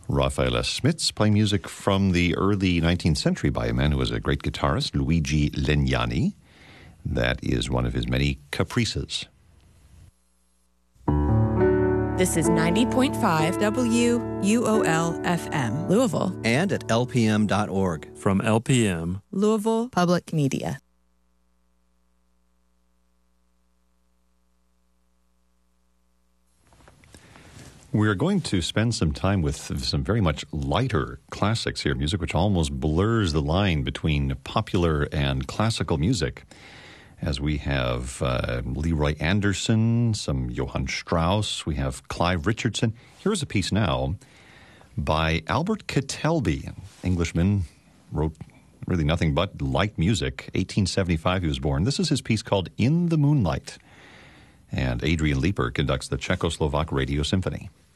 Raphael S. Smits playing music from the early 19th century by a man who was a great guitarist, Luigi Legnani. That is one of his many caprices. This is 90.5 WUOL-FM, Louisville. And at lpm.org. From LPM, Louisville Public Media. We're going to spend some time with some very much lighter classics here, music which almost blurs the line between popular and classical music, as we have Leroy Anderson, some Johann Strauss, we have Clive Richardson. Here's a piece now by Albert Kettelby, an Englishman, wrote really nothing but light music. 1875 he was born. This is his piece called In the Moonlight. And Adrian Leeper conducts the Czechoslovak Radio Symphony.